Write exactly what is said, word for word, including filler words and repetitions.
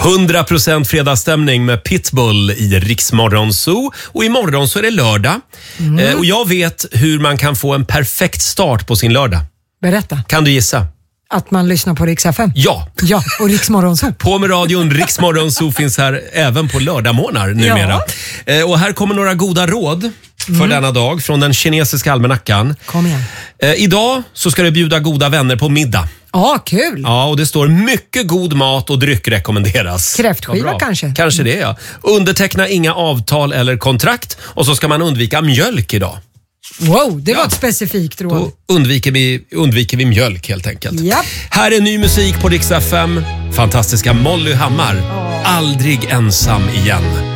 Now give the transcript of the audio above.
hundra procent fredagsstämning med Pitbull i Rix Morgon Zoo. Och imorgon så är det lördag. Mm. Eh, och jag vet hur man kan få en perfekt start på sin lördag. Berätta. Kan du gissa? Att man lyssnar på Rix F M? Ja. Ja, och Rix Morgon Zoo. På med radion, Rix Morgon Zoo finns här även på lördagmorgnar numera. Ja. Eh, och här kommer några goda råd för mm. denna dag från den kinesiska almanackan. Kom igen. Eh, idag så ska du bjuda goda vänner på middag. Ja, ah, kul. Ja, och det står mycket god mat och dryck rekommenderas. Kräftskiva kanske? Kanske det, ja. Underteckna inga avtal eller kontrakt och så ska man undvika mjölk idag. Wow, det var ja. ett specifikt råd. Då undviker vi, undviker vi mjölk helt enkelt. Japp. Här är ny musik på Rix F M. Fantastiska Molly Hammar. Oh. Aldrig ensam igen.